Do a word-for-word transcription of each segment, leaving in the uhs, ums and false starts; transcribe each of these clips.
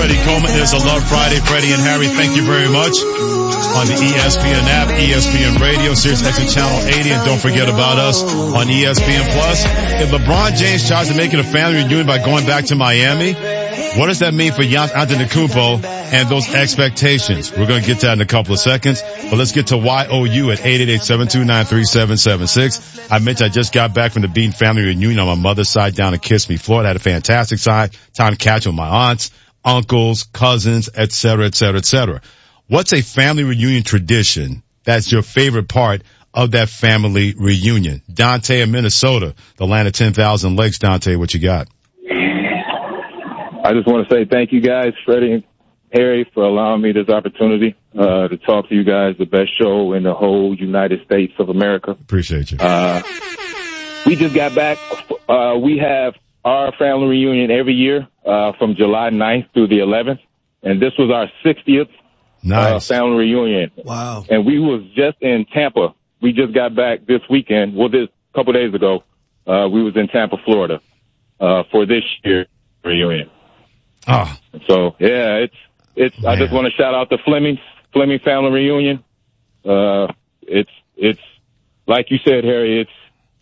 Freddie Coleman. It's a Love Friday. Freddie and Harry, thank you very much. On the E S P N app, E S P N Radio, Sirius X M Channel eighty, and don't forget about us on E S P N Plus. If LeBron James tries to make it a family reunion by going back to Miami, what does that mean for Giannis Antetokounmpo and those expectations? We're going to get to that in a couple of seconds, but let's get to Y O U at eight eight eight, seven two nine, three seven seven six. I mentioned I just got back from the Bean family reunion on my mother's side down in Kissimmee, Florida. I had a fantastic side, time catching with my aunts, uncles, cousins, et cetera, et cetera, et cetera. What's a family reunion tradition that's your favorite part of that family reunion? Dante in Minnesota, the land of ten thousand lakes. Dante, what you got? I just want to say thank you guys, Freddie and Harry, for allowing me this opportunity uh, to talk to you guys, the best show in the whole United States of America. Appreciate you. Uh, we just got back. Uh, we have our family reunion every year uh, from July ninth through the eleventh, and this was our sixtieth nice. uh, family reunion. Wow. And we was just in Tampa. We just got back this weekend, well, this couple days ago. Uh, we was in Tampa, Florida uh, for this year's reunion. Oh. So, yeah, it's, it's, Man. I just want to shout out the Fleming, Fleming family reunion. Uh, it's, it's, like you said, Harry, it's,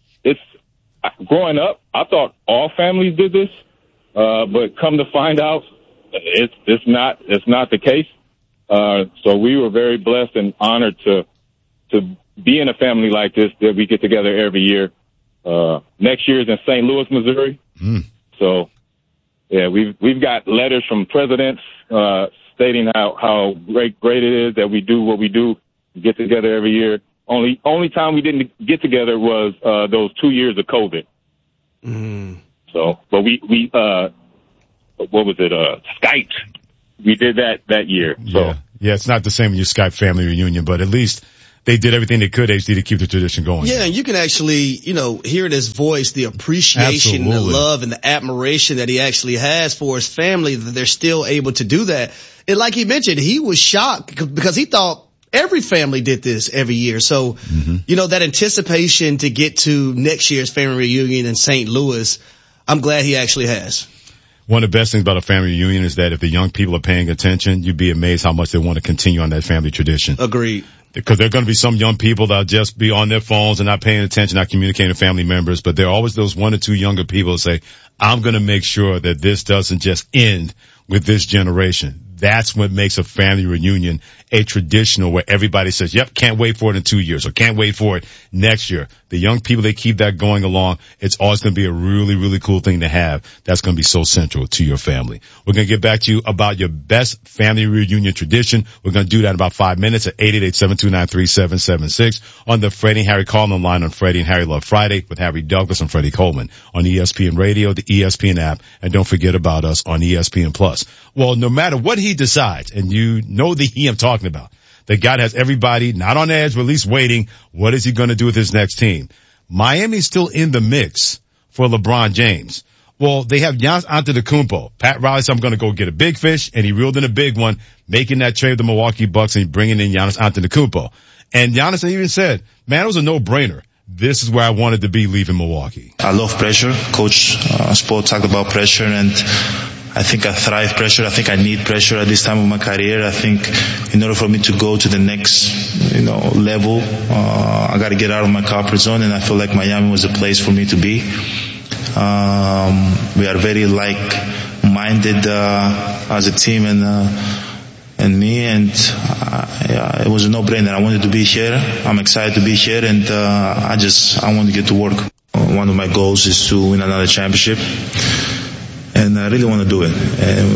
it's, growing up, I thought all families did this, uh, but come to find out, it's, it's not, it's not the case. Uh, so we were very blessed and honored to, to be in a family like this that we get together every year. Uh, next year is in Saint Louis, Missouri. Mm. So, yeah, we've, we've got letters from presidents, uh, stating how, how great, great it is that we do what we do, get together every year. Only, only time we didn't get together was, uh, those two years of COVID. Mm. So, but we, we, uh, what was it, uh, Skyped. We did that, that year. So. Yeah. yeah, it's not the same when you Skype family reunion, but at least they did everything they could, H D, to keep the tradition going. Yeah, and you can actually, you know, hear in his voice the appreciation Absolutely. and the love and the admiration that he actually has for his family, that they're still able to do that. And like he mentioned, he was shocked because he thought every family did this every year. So, mm-hmm. you know, that anticipation to get to next year's family reunion in Saint Louis, I'm glad he actually has. One of the best things about a family reunion is that if the young people are paying attention, you'd be amazed how much they want to continue on that family tradition. Agreed. Because there are going to be some young people that'll just be on their phones and not paying attention, not communicating with family members, but there are always those one or two younger people who say, I'm going to make sure that this doesn't just end with this generation. That's what makes a family reunion a traditional where everybody says, yep, can't wait for it in two years or can't wait for it next year. The young people, they keep that going along. It's always going to be a really, really cool thing to have. That's going to be so central to your family. We're going to get back to you about your best family reunion tradition. We're going to do that in about five minutes at eight eight eight, seven two nine, three seven seven six on the Freddie and Harry call-in line on Freddie and Harry Love Friday with Harry Douglas and Freddie Coleman on E S P N Radio, the E S P N app, and don't forget about us on E S P N Plus. Well, no matter what he decides, and you know the he I'm talking about, the guy has everybody not on edge, but at least waiting. What is he going to do with his next team? Miami's still in the mix for LeBron James. Well, they have Giannis Antetokounmpo. Pat Riley said, I'm going to go get a big fish, and he reeled in a big one, making that trade with the Milwaukee Bucks and bringing in Giannis Antetokounmpo. And Giannis even said, man, it was a no-brainer. This is where I wanted to be leaving Milwaukee. I love pressure. Coach uh, Spo talked about pressure, and I think I thrive pressure. I think I need pressure at this time of my career. I think in order for me to go to the next, you know, level, uh, I got to get out of my comfort zone, and I feel like Miami was the place for me to be. Um, we are very like-minded uh, as a team, and uh, and me, and uh, yeah, it was a no-brainer. I wanted to be here. I'm excited to be here, and uh, I just I want to get to work. One of my goals is to win another championship. And I really want to do it. And,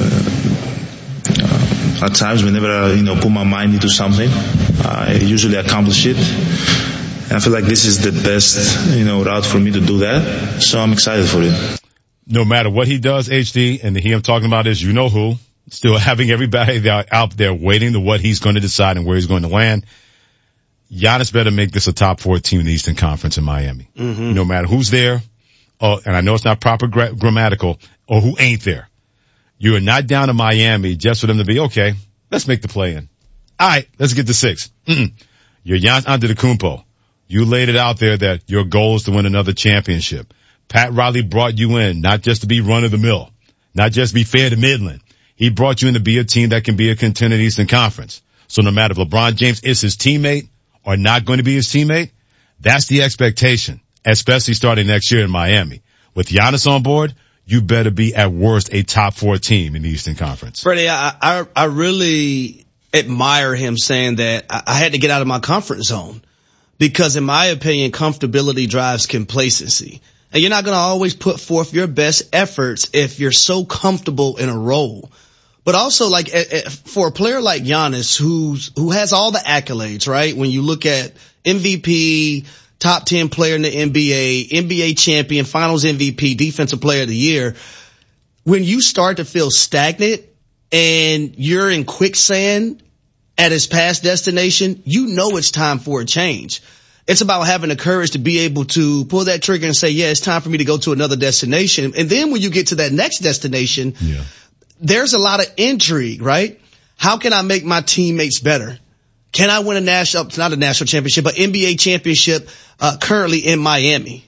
uh, at times, whenever I, you know, put my mind into something, I usually accomplish it. And I feel like this is the best, you know, route for me to do that. So I'm excited for it. No matter what he does, H D, and the he I'm talking about is you know who, still having everybody out there waiting to what he's going to decide and where he's going to land. Giannis better make this a top four team in the Eastern Conference in Miami. Mm-hmm. No matter who's there. Oh, and I know it's not proper gra- grammatical, or who ain't there. You are not down to Miami just for them to be, okay, let's make the play in. All right, let's get to six. Mm-mm. You're Giannis Antetokounmpo. You laid it out there that your goal is to win another championship. Pat Riley brought you in not just to be run of the mill, not just be fair to Midland. He brought you in to be a team that can be a contender in the Eastern Conference. So no matter if LeBron James is his teammate or not going to be his teammate, that's the expectation, especially starting next year in Miami. With Giannis on board, you better be at worst a top four team in the Eastern Conference. Freddie, I, I, I really admire him saying that I, I had to get out of my comfort zone because in my opinion, comfortability drives complacency. And you're not going to always put forth your best efforts if you're so comfortable in a role. But also, like, for a player like Giannis, who's, who has all the accolades, right? When you look at M V P, top ten player in the N B A, N B A champion, finals M V P, defensive player of the year, when you start to feel stagnant and you're in quicksand at his past destination, you know it's time for a change. It's about having the courage to be able to pull that trigger and say, yeah, it's time for me to go to another destination. And then when you get to that next destination, yeah. there's a lot of intrigue, right? How can I make my teammates better? Can I win a national, not a national championship, but N B A championship, uh, currently in Miami?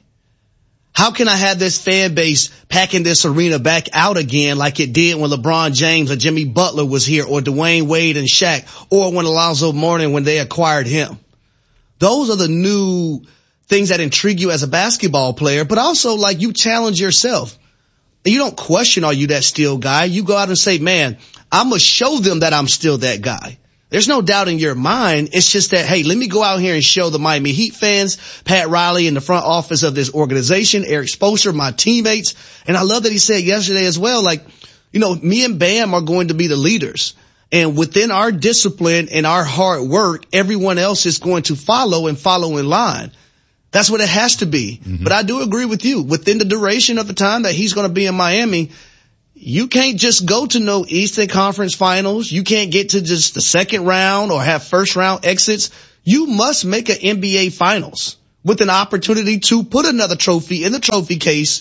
How can I have this fan base packing this arena back out again like it did when LeBron James or Jimmy Butler was here, or Dwayne Wade and Shaq, or when Alonzo Mourning when they acquired him? Those are the new things that intrigue you as a basketball player, but also like you challenge yourself. You don't question, are you that still guy? You go out and say, man, I'm going to show them that I'm still that guy. There's no doubt in your mind. It's just that, hey, let me go out here and show the Miami Heat fans, Pat Riley in the front office of this organization, Eric Spoelstra, my teammates. And I love that he said yesterday as well, like, you know, me and Bam are going to be the leaders. And within our discipline and our hard work, everyone else is going to follow and follow in line. That's what it has to be. Mm-hmm. But I do agree with you. Within the duration of the time that he's going to be in Miami, you can't just go to no Eastern Conference Finals. You can't get to just the second round or have first round exits. You must make an N B A Finals with an opportunity to put another trophy in the trophy case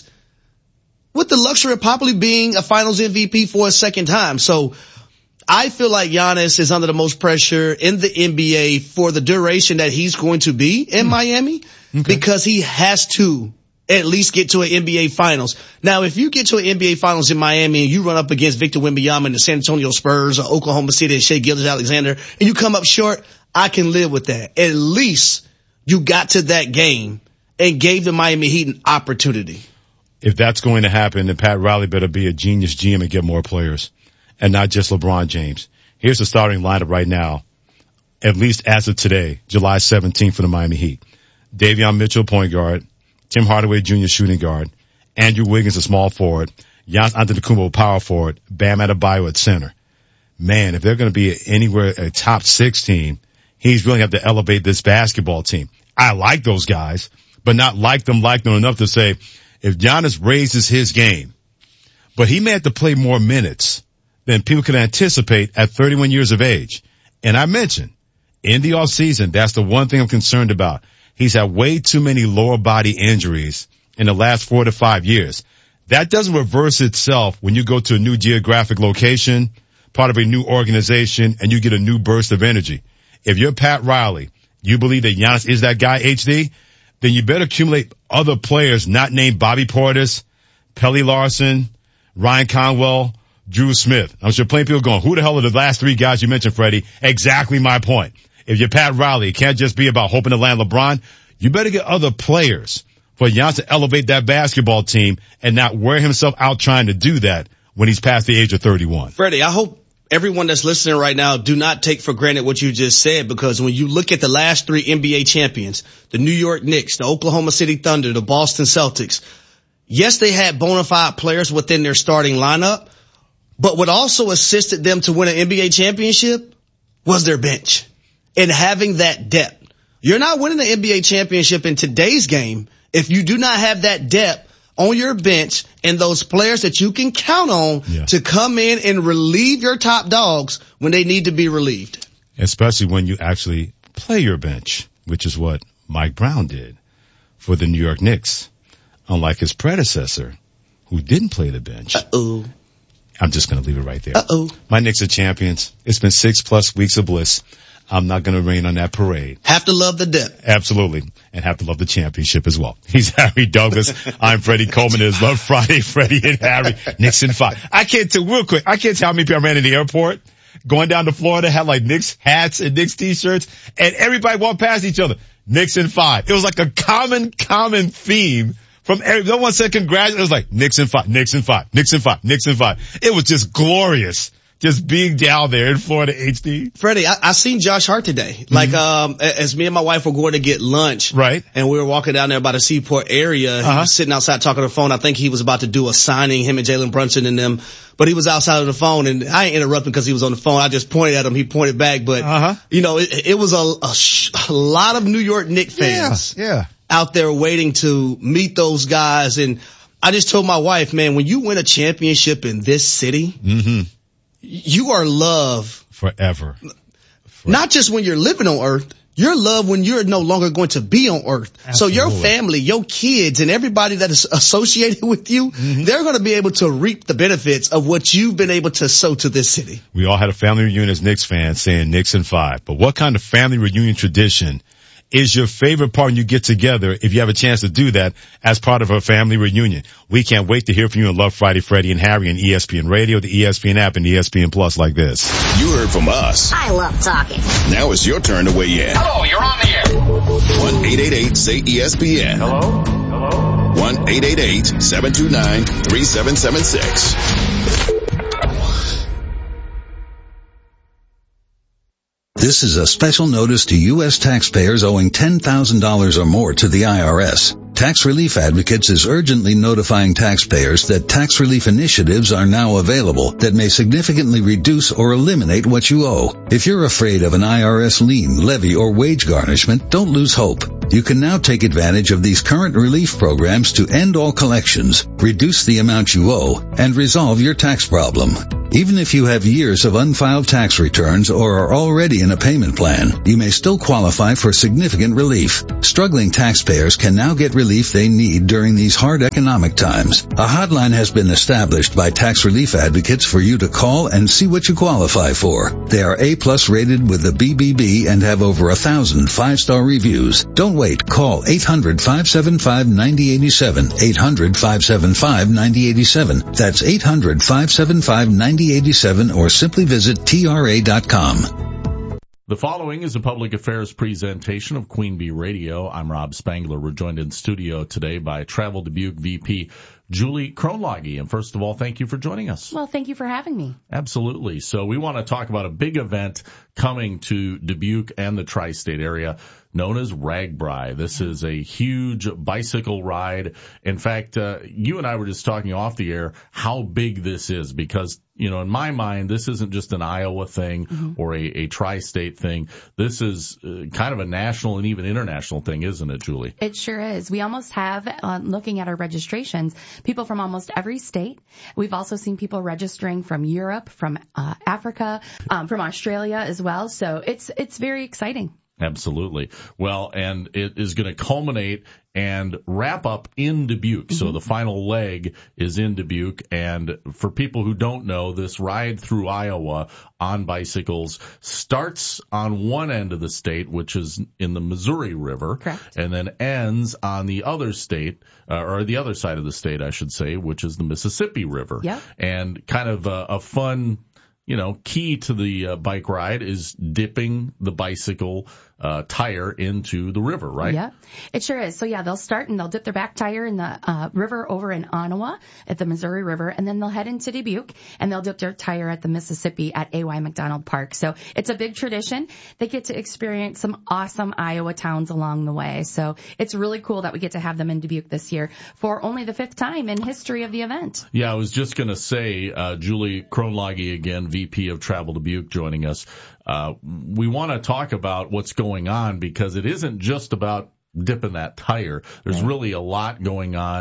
with the luxury of probably being a Finals M V P for a second time. So I feel like Giannis is under the most pressure in the N B A for the duration that he's going to be in mm. Miami okay. because he has to at least get to an N B A Finals. Now, if you get to an N B A Finals in Miami and you run up against Victor Wembanyama and the San Antonio Spurs or Oklahoma City and Shai Gilgeous-Alexander and you come up short, I can live with that. At least you got to that game and gave the Miami Heat an opportunity. If that's going to happen, then Pat Riley better be a genius G M and get more players. And not just LeBron James. Here's the starting lineup right now, at least as of today, July seventeenth for the Miami Heat. Davion Mitchell, point guard. Tim Hardaway Junior, shooting guard. Andrew Wiggins, a small forward. Giannis Antetokounmpo, power forward. Bam Adebayo at center. Man, if they're going to be anywhere a top six team, he's really have to elevate this basketball team. I like those guys, but not like them, like them enough to say if Giannis raises his game, but he may have to play more minutes than people can anticipate at thirty-one years of age. And I mentioned, in the offseason, that's the one thing I'm concerned about. He's had way too many lower body injuries in the last four to five years. That doesn't reverse itself when you go to a new geographic location, part of a new organization, and you get a new burst of energy. If you're Pat Riley, you believe that Giannis is that guy, H D, then you better accumulate other players not named Bobby Portis, Pelly Larson, Ryan Conwell, Drew Smith. I'm sure plenty of people going, who the hell are the last three guys you mentioned, Freddie? Exactly my point. If you're Pat Riley, it can't just be about hoping to land LeBron. You better get other players for Giannis to elevate that basketball team and not wear himself out trying to do that when he's past the age of thirty-one. Freddie, I hope everyone that's listening right now do not take for granted what you just said, because when you look at the last three N B A champions, the New York Knicks, the Oklahoma City Thunder, the Boston Celtics, yes, they had bona fide players within their starting lineup, but what also assisted them to win an N B A championship was their bench and having that depth. You're not winning the N B A championship in today's game if you do not have that depth on your bench and those players that you can count on yeah. to come in and relieve your top dogs when they need to be relieved. Especially when you actually play your bench, which is what Mike Brown did for the New York Knicks, unlike his predecessor who didn't play the bench. Uh-oh. I'm just going to leave it right there. Uh-oh. My Knicks are champions. It's been six plus weeks of bliss. I'm not going to rain on that parade. Have to love the dip. Absolutely. And have to love the championship as well. He's Harry Douglas. I'm Freddie Coleman. It is Love Friday, Freddie and Harry. Knicks in five. I can't tell, real quick, I can't tell how many people I ran in the airport going down to Florida, had like Knicks hats and Knicks t-shirts, and everybody walked past each other. Knicks in five. It was like a common, common theme from every, no one said congratulations. It was like Knicks in five, Knicks in five, Knicks in five, Knicks in five. It was just glorious. Just being down there in Florida H D. Freddie, I, I seen Josh Hart today. Like, mm-hmm. um, as me and my wife were going to get lunch. Right. And we were walking down there by the Seaport area. Uh-huh. He was sitting outside talking on the phone. I think he was about to do a signing, him and Jalen Brunson and them. But he was outside of the phone, and I ain't interrupting because he was on the phone. I just pointed at him. He pointed back. But, uh-huh. you know, it, it was a, a, sh- a lot of New York Knicks fans. Yeah, yeah. Out there waiting to meet those guys. And I just told my wife, man, when you win a championship in this city, mm-hmm. you are loved forever. forever. Not just when you're living on earth, you're loved when you're no longer going to be on earth. Absolutely. So your family, your kids, and everybody that is associated with you, mm-hmm. they're going to be able to reap the benefits of what you've been able to sow to this city. We all had a family reunion as Knicks fans saying Knicks in five. But what kind of family reunion tradition is your favorite part when you get together if you have a chance to do that as part of a family reunion? We can't wait to hear from you on Love Friday, Freddie and Harry and E S P N Radio, the E S P N app, and E S P N Plus like this. You heard from us. I love talking. Now it's your turn to weigh in. Hello, you're on the air. one eight eight eight say E S P N. Hello? Hello? one eight eight eight seven two nine three seven seven six. This is a special notice to U S taxpayers owing ten thousand dollars or more to the I R S. Tax Relief Advocates is urgently notifying taxpayers that tax relief initiatives are now available that may significantly reduce or eliminate what you owe. If you're afraid of an I R S lien, levy, or wage garnishment, don't lose hope. You can now take advantage of these current relief programs to end all collections, reduce the amount you owe, and resolve your tax problem. Even if you have years of unfiled tax returns or are already in a payment plan, you may still qualify for significant relief. Struggling taxpayers can now get relief they need during these hard economic times. A hotline has been established by Tax Relief Advocates for you to call and see what you qualify for. They are A-plus rated with the B B B and have over a thousand five-star reviews. Don't wait. Call eight hundred five seven five nine zero eight seven. eight hundred five seven five nine zero eight seven. That's eight hundred five seven five nine zero eight seven or simply visit T R A dot com. The following is a public affairs presentation of Queen Bee Radio. I'm Rob Spangler. We're joined in studio today by Travel Dubuque V P Julie Kronlage. And first of all, thank you for joining us. Well, thank you for having me. Absolutely. So we want to talk about a big event coming to Dubuque and the tri-state area known as RAGBRAI. This is a huge bicycle ride. In fact, uh, you and I were just talking off the air how big this is because, you know, in my mind, this isn't just an Iowa thing mm-hmm. or a, a tri-state thing. This is uh, kind of a national and even international thing, isn't it, Julie? It sure is. We almost have, uh, looking at our registrations, people from almost every state. We've also seen people registering from Europe, from uh, Africa, um, from Australia as well. So it's it's very exciting. Absolutely. Well, and it is going to culminate and wrap up in Dubuque. Mm-hmm. So the final leg is in Dubuque. And for people who don't know, this ride through Iowa on bicycles starts on one end of the state, which is in the Missouri River. Correct. And then ends on the other state, uh, or the other side of the state, I should say, which is the Mississippi River. Yep. And kind of a, a fun, you know, key to the uh, bike ride is dipping the bicycle uh tire into the river, right? Yeah, it sure is. So yeah, they'll start and they'll dip their back tire in the uh river over in Ottawa at the Missouri River, and then they'll head into Dubuque and they'll dip their tire at the Mississippi at A Y McDonald Park. So it's a big tradition. They get to experience some awesome Iowa towns along the way. So it's really cool that we get to have them in Dubuque this year for only the fifth time in history of the event. Yeah, I was just going to say, uh Julie Kronlage again, V P of Travel Dubuque, joining us. Uh, we want to talk about what's going on because it isn't just about dipping that tire. There's really a lot going on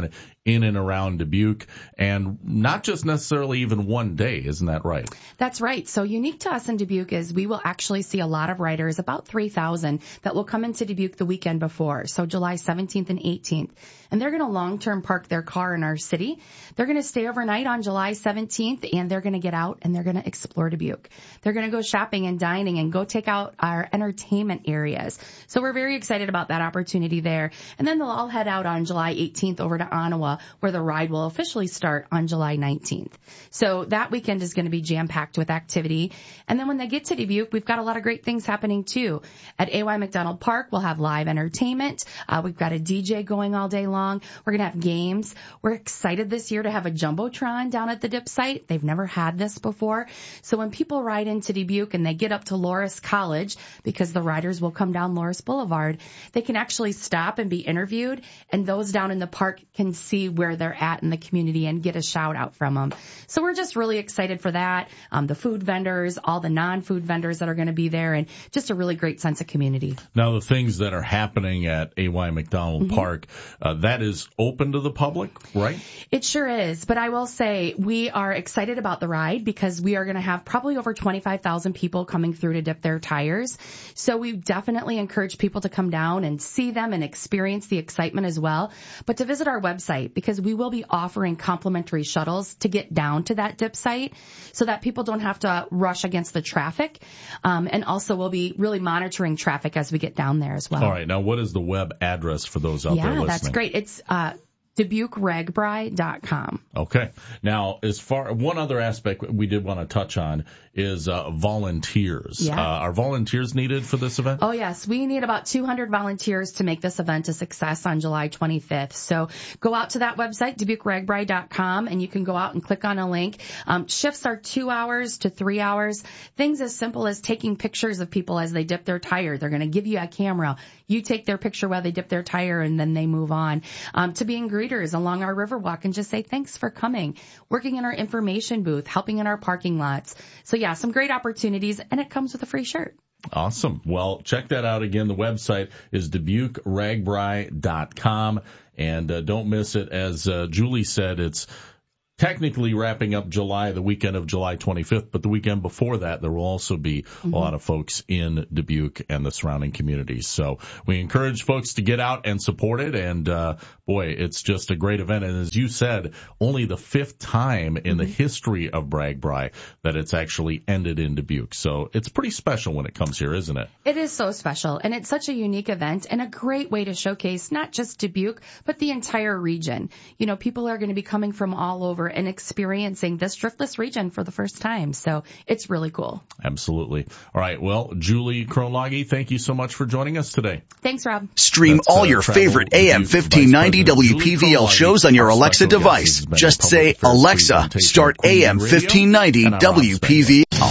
in and around Dubuque, and not just necessarily even one day. Isn't that right? That's right. So unique to us in Dubuque is we will actually see a lot of riders, about three thousand, that will come into Dubuque the weekend before, so July seventeenth and eighteenth. And they're going to long-term park their car in our city. They're going to stay overnight on July seventeenth, and they're going to get out and they're going to explore Dubuque. They're going to go shopping and dining and go take out our entertainment areas. So we're very excited about that opportunity there. And then they'll all head out on July eighteenth over to Ottawa, where the ride will officially start on July nineteenth. So that weekend is going to be jam-packed with activity. And then when they get to Dubuque, we've got a lot of great things happening too. At A Y McDonald Park, we'll have live entertainment. Uh, we've got a D J going all day long. We're going to have games. We're excited this year to have a Jumbotron down at the dip site. They've never had this before. So when people ride into Dubuque and they get up to Loras College, because the riders will come down Loras Boulevard, they can actually stop and be interviewed, and those down in the park can see where they're at in the community and get a shout out from them. So we're just really excited for that. Um, the food vendors, all the non-food vendors that are going to be there, and just a really great sense of community. Now, the things that are happening at A Y McDonald mm-hmm. Park, uh, that is open to the public, right? It sure is. But I will say we are excited about the ride because we are going to have probably over twenty-five thousand people coming through to dip their tires. So we definitely encourage people to come down and see them and experience the excitement as well. But to visit our website, because we will be offering complimentary shuttles to get down to that dip site so that people don't have to rush against the traffic. Um, and also we'll be really monitoring traffic as we get down there as well. All right. Now, what is the web address for those out yeah, there listening? Yeah, that's great. It's uh, Dubuque Ragbri dot com. Okay. Now, as far one other aspect we did want to touch on is uh, volunteers. Yeah. Uh, are volunteers needed for this event? Oh, yes. We need about two hundred volunteers to make this event a success on July twenty-fifth. So go out to that website, Dubuque Ragbri dot com, and you can go out and click on a link. Um, shifts are two hours to three hours. Things as simple as taking pictures of people as they dip their tire. They're going to give you a camera. You take their picture while they dip their tire, and then they move on. Um, to being greeters along our Riverwalk and just say thanks for coming. Working in our information booth, helping in our parking lots. So yeah, some great opportunities, and it comes with a free shirt. Awesome. Well, check that out again. The website is Dubuque Ragbri dot com, and uh, don't miss it. As uh, Julie said, it's technically wrapping up July, the weekend of July twenty-fifth, but the weekend before that, there will also be mm-hmm. a lot of folks in Dubuque and the surrounding communities. So we encourage folks to get out and support it. And, uh, boy, it's just a great event. And as you said, only the fifth time in mm-hmm. the history of Ragbri that it's actually ended in Dubuque. So it's pretty special when it comes here, isn't it? It is so special. And it's such a unique event and a great way to showcase not just Dubuque, but the entire region. You know, people are going to be coming from all over and experiencing this driftless region for the first time. So it's really cool. Absolutely. All right. Well, Julie Kronlage, thank you so much for joining us today. Thanks, Rob. Stream That's, all uh, your favorite A M fifteen ninety W P V L shows on your Alexa device. Just say, Alexa, start A M fifteen ninety W P V L.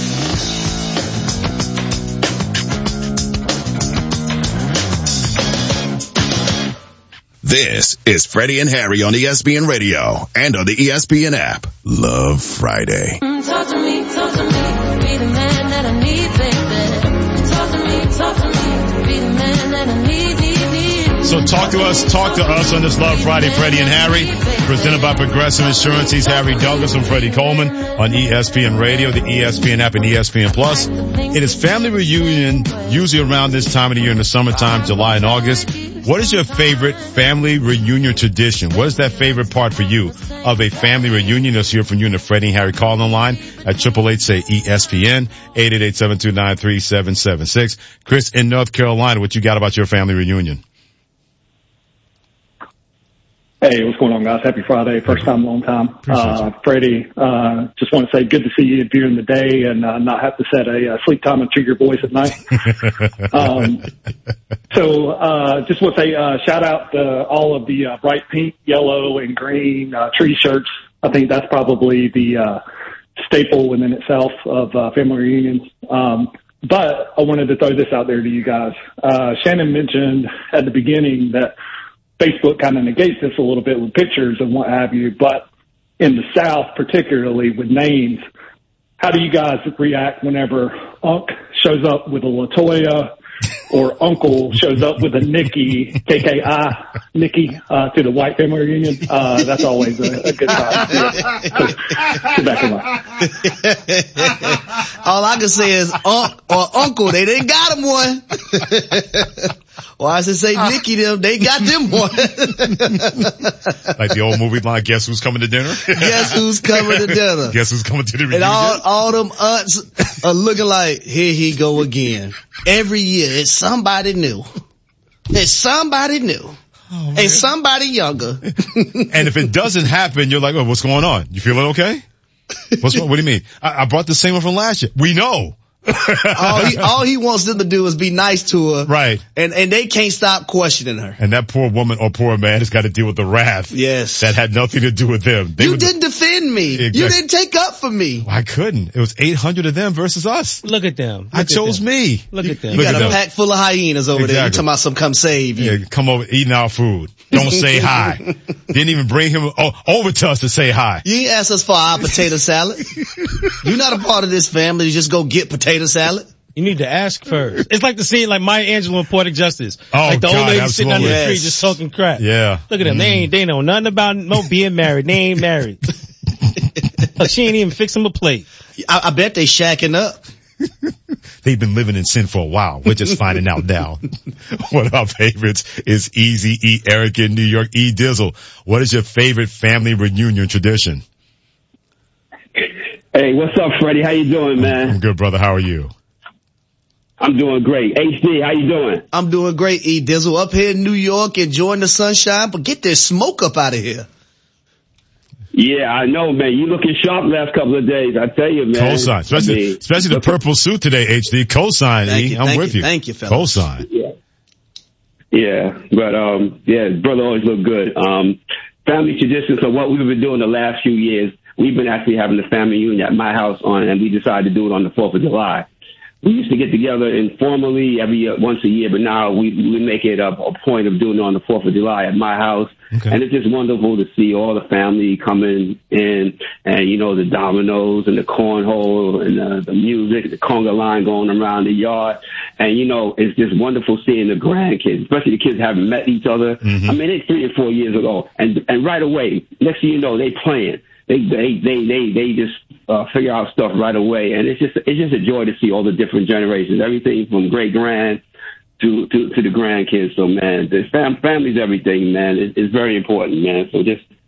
This is Freddie and Harry on E S P N Radio and on the E S P N app. Love Friday. Mm, talk to me, talk to me, be the man that I need, baby. Talk to me, talk to me, be the man that I need, need, need. So talk to us, talk to us on this Love Friday, Freddie and Harry, presented by Progressive Insurance. He's Harry Douglas and Freddie Coleman on E S P N Radio, the E S P N app, and E S P N Plus. It is family reunion, usually around this time of the year in the summertime, July and August. What is your favorite family reunion tradition? What is that favorite part for you of a family reunion? Let's hear from you in the Freddie and Harry call-in line at eight eight eight, say E S P N, eight eight eight, seven two nine, three seven seven six. Chris in North Carolina, what you got about your family reunion? Hey, what's going on, guys? Happy Friday. First time, long time. Uh, Freddie, uh, just want to say good to see you during the day and uh, not have to set a uh, sleep time and trigger your voice at night. um, so, uh, just want to say, uh, shout out to all of the uh, bright pink, yellow, and green uh, tree shirts. I think that's probably the uh, staple within itself of uh, family reunions. Um, but I wanted to throw this out there to you guys. Uh, Shannon mentioned at the beginning that Facebook kind of negates this a little bit with pictures and what have you, but in the South, particularly with names, how do you guys react whenever Unc shows up with a LaToya or uncle shows up with a Nikki, K K I, Nikki, uh, to the white family reunion, uh, that's always a, a good time. Yeah. So, sit back and watch. All I can say is unc or uncle, they didn't got him one. Why does it say Nikki them? They got them one. Like the old movie line, guess who's coming to dinner? Guess who's coming to dinner? Guess who's coming to the reunion? And all, all them aunts are looking like, here he go again. Every year, it's somebody new. It's somebody new. Oh, and somebody younger. And if it doesn't happen, you're like, oh, what's going on? You feeling okay? What's wrong? What do you mean? I, I brought the same one from last year. We know. all, he, all he wants them to do is be nice to her. Right. And, and they can't stop questioning her. And that poor woman or poor man has got to deal with the wrath. Yes. That had nothing to do with them. They you didn't the, defend me. Exactly. You didn't take up for me. Well, I couldn't. It was eight hundred of them versus us. Look at them. Look I chose them. me. Look at them. You Look got a them. pack full of hyenas over exactly. there. You talking about some come save you. Yeah, come over, eating our food. Don't say hi. Didn't even bring him oh, over to us to say hi. You ain't asked us for our potato salad. You're not a part of this family. You just go get potato salad. You need to ask first. It's like the scene like Maya Angelou in Poetic Justice. Oh, like the God, old lady absolutely. sitting under yes. the tree just talking crap. Yeah. Look at them. Mm. They ain't, they know nothing about no being married. They ain't married. She ain't even fix them a plate. I, I bet they shacking up. They've been living in sin for a while. We're just finding out now. One of our favorites is Easy E. Eric in New York. E. Dizzle, what is your favorite family reunion tradition? Hey, what's up, Freddie? How you doing, man? I'm good, brother. How are you? I'm doing great. H D, how you doing? I'm doing great, E. Dizzle. Up here in New York, enjoying the sunshine, but get this smoke up out of here. Yeah, I know, man. You looking sharp last couple of days. I tell you, man. Cosign. Especially, I mean, especially the purple suit today, H D. Cosign, thank E. You, I'm thank with you. you. Thank you, fellas. Cosign. Yeah. Yeah, but, um, yeah, brother always look good. Um, family traditions are what we've been doing the last few years. We've been actually having a family reunion at my house on, and we decided to do it on the fourth of July. We used to get together informally every year, once a year, but now we, we make it a, a point of doing it on the fourth of July at my house. Okay. And it's just wonderful to see all the family coming in and, you know, the dominoes and the cornhole and uh, the music, the conga line going around the yard. And, you know, it's just wonderful seeing the grandkids, especially the kids haven't met each other. Mm-hmm. I mean, it's three or four years ago. And, and right away, next thing you know, they playing. They, they, they, they, they just, uh, figure out stuff right away. And it's just, it's just a joy to see all the different generations, everything from great grand to, to, to the grandkids. So man, the fam, family's everything, man. It, it's very important, man. So just